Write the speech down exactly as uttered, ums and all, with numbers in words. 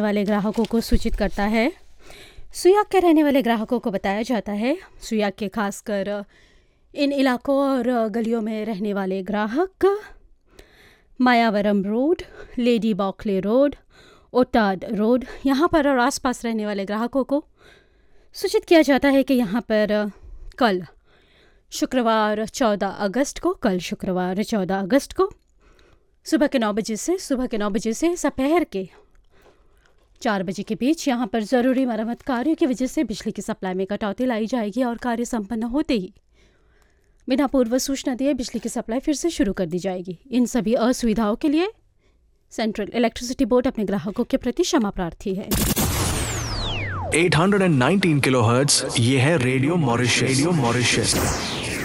वाले ग्राहकों को सूचित करता है। सुयाग के रहने वाले ग्राहकों को बताया जाता है, सुयाग के खासकर इन इलाकों और गलियों में रहने वाले ग्राहक Mayavaram road, lady बॉकले road, ओटाड road, यहाँ पर और आसपास रहने वाले ग्राहकों को सूचित किया जाता है कि यहाँ पर कल शुक्रवार चौदह अगस्त को कल शुक्रवार चौदह अगस्त को सुबह के नौ बजे से सुबह के नौ बजे से दोपहर के चार बजे के बीच यहाँ पर ज़रूरी मरम्मत कार्यों की वजह से बिजली की सप्लाई में कटौती लाई जाएगी और कार्य संपन्न होते ही बिना पूर्व सूचना दिए बिजली की सप्लाई फिर से शुरू कर दी जाएगी। इन सभी असुविधाओं के लिए सेंट्रल इलेक्ट्रिसिटी बोर्ड अपने ग्राहकों के प्रति क्षमा प्रार्थी है। आठ सौ उन्नीस किलोहर्ट्ज़, ये है रेडियो मॉरिशस। Radio Mauritius